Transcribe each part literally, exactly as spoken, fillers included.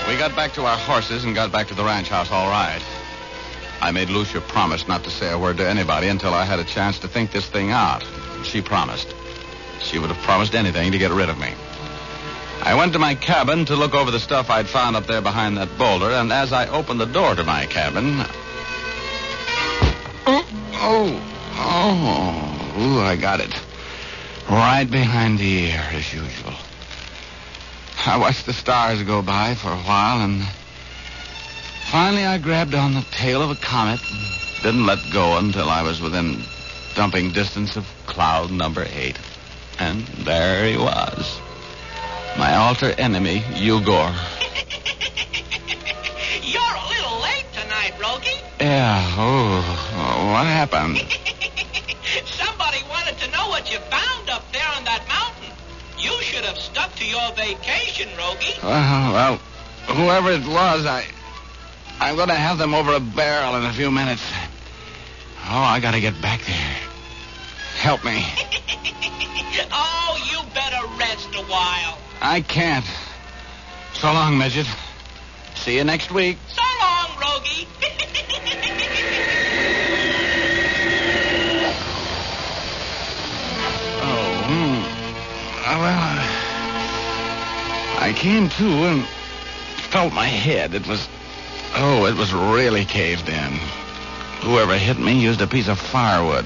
We got back to our horses and got back to the ranch house all right. I made Lucia promise not to say a word to anybody until I had a chance to think this thing out. She promised. She would have promised anything to get rid of me. I went to my cabin to look over the stuff I'd found up there behind that boulder, and as I opened the door to my cabin... Oh, oh, oh, ooh, I got it. Right behind the ear, as usual. I watched the stars go by for a while, and finally I grabbed on the tail of a comet and didn't let go until I was within dumping distance of cloud number eight. And there he was. My alter enemy, Ugor. You're a little late tonight, Rogie. Yeah, oh, what happened? Somebody wanted to know what you found up there on that mountain. You should have stuck to your vacation, Rogie. Well, well, whoever it was, I, I'm going to have them over a barrel in a few minutes. Oh, I got to get back there. Help me. Oh, you better rest a while. I can't. So long, Midget. See you next week. So long, Rogie. Oh, hmm. Uh, well, uh, I came to and felt my head. It was, oh, it was really caved in. Whoever hit me used a piece of firewood.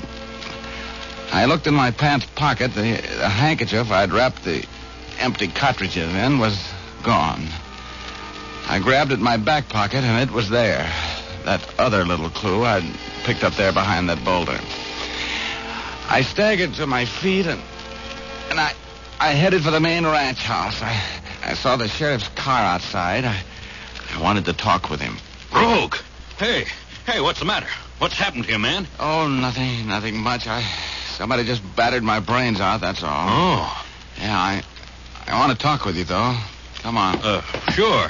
I looked in my pants pocket. The, the handkerchief I'd wrapped the empty cartridges in was gone. I grabbed at my back pocket, and it was there. That other little clue I'd picked up there behind that boulder. I staggered to my feet, and and I I headed for the main ranch house. I, I saw the sheriff's car outside. I, I wanted to talk with him. Rogue! Hey, hey, what's the matter? What's happened to you, man? Oh, nothing, nothing much. I somebody just battered my brains out, that's all. Oh. Yeah, I I want to talk with you, though. Come on. Uh, sure.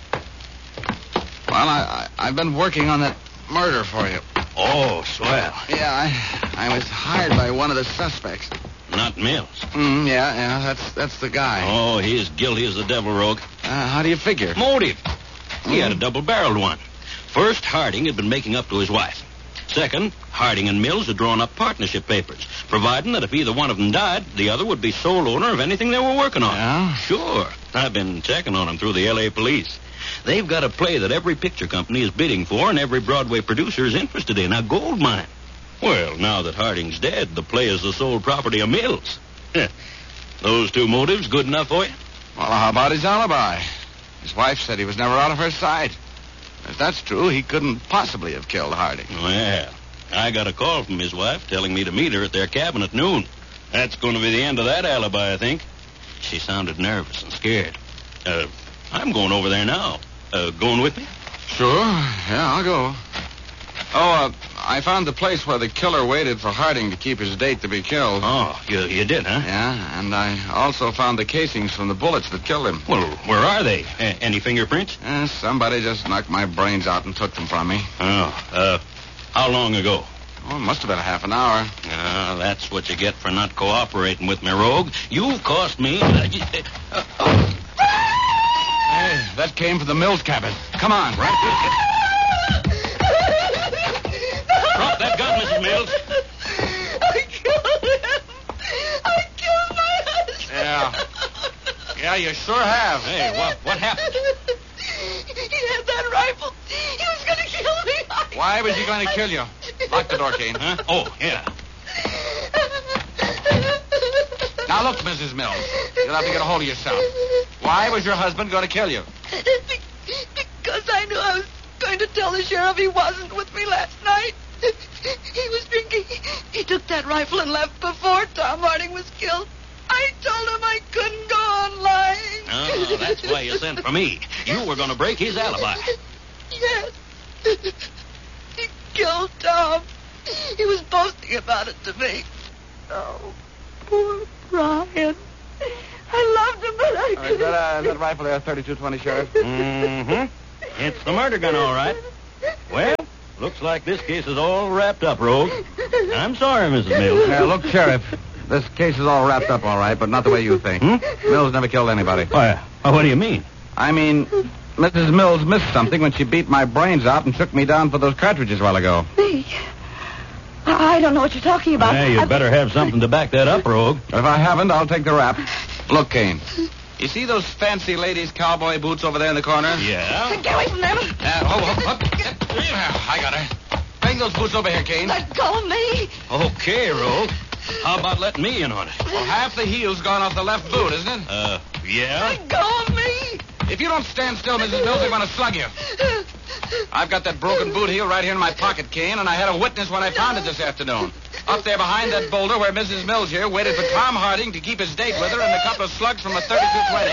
Well, I, I, I've been working on that murder for you. Oh, swell. Yeah, I I was hired by one of the suspects. Not Mills. Mm, yeah, yeah, that's that's the guy. Oh, he is guilty as the devil, Rogue. Uh, how do you figure? Motive. He Mm. had a double-barreled one. First, Harding had been making up to his wife. Second, Harding and Mills had drawn up partnership papers, providing that if either one of them died, the other would be sole owner of anything they were working on. Yeah? Sure. I've been checking on them through the L A police. They've got a play that every picture company is bidding for and every Broadway producer is interested in, a gold mine. Well, now that Harding's dead, the play is the sole property of Mills. Those two motives good enough for you? Well, how about his alibi? His wife said he was never out of her sight. If that's true, he couldn't possibly have killed Harding. Well, I got a call from his wife telling me to meet her at their cabin at noon. That's going to be the end of that alibi, I think. She sounded nervous and scared. Uh, I'm going over there now. Uh, going with me? Sure. Yeah, I'll go. Oh, uh, I found the place where the killer waited for Harding to keep his date to be killed. Oh, you, you did, huh? Yeah, and I also found the casings from the bullets that killed him. Well, where are they? A- any fingerprints? Eh, somebody just knocked my brains out and took them from me. Oh, uh, how long ago? Oh, it must have been a half an hour. Ah, that's what you get for not cooperating with me, Rogue. You've cost me... Uh, uh, uh, Hey, that came from the Mills cabin. Come on. right. Drop that gun, Missus Mills. I killed him. I killed my husband. Yeah. Yeah, you sure have. Hey, what, what happened? He had that rifle. He was going to kill me. I... Why was he going to kill you? Lock the door, Kane. Huh? Oh, yeah. Now, look, Missus Mills. You'll have to get a hold of yourself. Why was your husband going to kill you? Because I knew I was going to tell the sheriff he wasn't with me last night. He was drinking. He took that rifle and left before Tom Harding was killed. I told him I couldn't go on lying. Oh, that's why you sent for me. You were going to break his alibi. Yes. He killed Tom. He was boasting about it to me. Oh, poor Brian. I loved him, but I Uh, is, that, uh, is that rifle there, thirty-two twenty, Sheriff? Mm-hmm. It's the murder gun, all right. Well, looks like this case is all wrapped up, Rogue. I'm sorry, Missus Mills. Yeah, look, Sheriff. This case is all wrapped up all right, but not the way you think. Hmm? Mills never killed anybody. Why, what do you mean? I mean, Missus Mills missed something when she beat my brains out and took me down for those cartridges a while ago. Me? I I don't know what you're talking about. Hey, you I- better have something to back that up, Rogue. If I haven't, I'll take the rap. Look, Kane. You see those fancy ladies' cowboy boots over there in the corner? Yeah? Get away from them. Uh, oh, oh, oh. I got her. Bring those boots over here, Kane. Let go of me. Okay, Rogue. How about letting me in on it? Well, half the heel's gone off the left boot, isn't it? Uh, yeah? Let go of me. If you don't stand still, Missus Mills, they're going to slug you. I've got that broken boot heel right here in my pocket, Kane, and I had a witness when I found it this afternoon. Up there behind that boulder where Missus Mills here waited for Tom Harding to keep his date with her and a couple of slugs from a thirty-two twenty.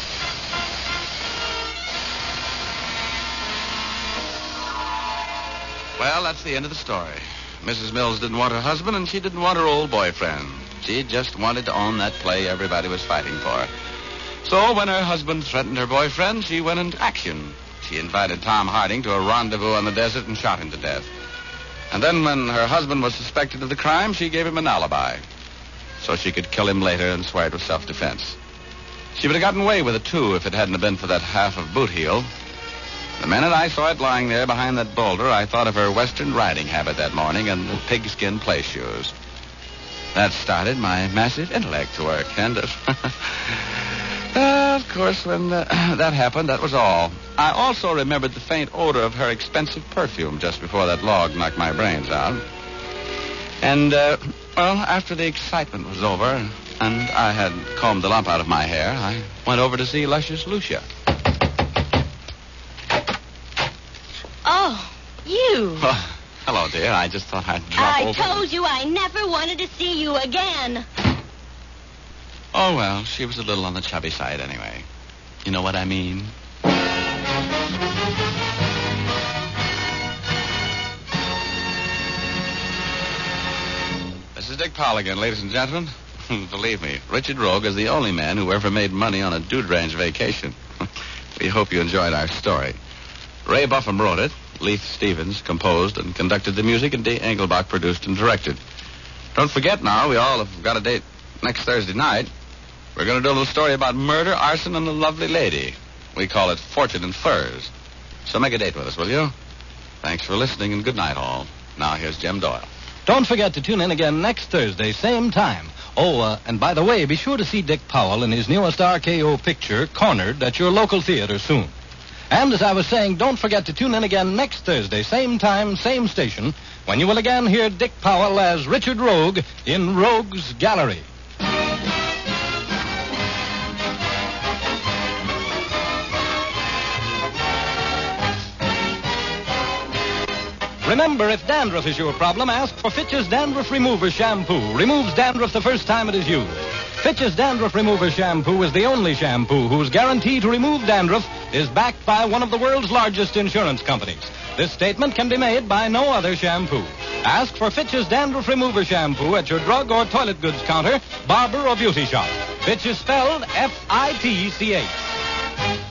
Well, that's the end of the story. Missus Mills didn't want her husband, and she didn't want her old boyfriend. She just wanted to own that play everybody was fighting for. So when her husband threatened her boyfriend, she went into action. She invited Tom Harding to a rendezvous on the desert and shot him to death. And then when her husband was suspected of the crime, she gave him an alibi so she could kill him later and swear it was self-defense. She would have gotten away with it, too, if it hadn't have been for that half of boot heel. The minute I saw it lying there behind that boulder, I thought of her western riding habit that morning and the pigskin play shoes. That started my massive intellect to work, and... Uh, Uh, of course, when uh, that happened, that was all. I also remembered the faint odor of her expensive perfume just before that log knocked my brains out. And, uh, well, after the excitement was over and I had combed the lump out of my hair, I went over to see Luscious Lucia. Oh, you. Oh, hello, dear. I just thought I'd drop I over. told you I never wanted to see you again. Oh, well, she was a little on the chubby side anyway. You know what I mean? This is Dick Powell again, ladies and gentlemen. Believe me, Richard Rogue is the only man who ever made money on a dude ranch vacation. We hope you enjoyed our story. Ray Buffum wrote it. Leith Stevens composed and conducted the music, and Dee Engelbach produced and directed. Don't forget now, we all have got a date next Thursday night. We're going to do a little story about murder, arson, and a lovely lady. We call it Fortune and Furs. So make a date with us, will you? Thanks for listening, and good night, all. Now, here's Jim Doyle. Don't forget to tune in again next Thursday, same time. Oh, uh, and by the way, be sure to see Dick Powell in his newest R K O picture, Cornered, at your local theater soon. And as I was saying, don't forget to tune in again next Thursday, same time, same station, when you will again hear Dick Powell as Richard Rogue in Rogue's Gallery. Remember, if dandruff is your problem, ask for Fitch's Dandruff Remover Shampoo. Removes dandruff the first time it is used. Fitch's Dandruff Remover Shampoo is the only shampoo whose guarantee to remove dandruff is backed by one of the world's largest insurance companies. This statement can be made by no other shampoo. Ask for Fitch's Dandruff Remover Shampoo at your drug or toilet goods counter, barber, or beauty shop. Fitch is spelled F I T C H.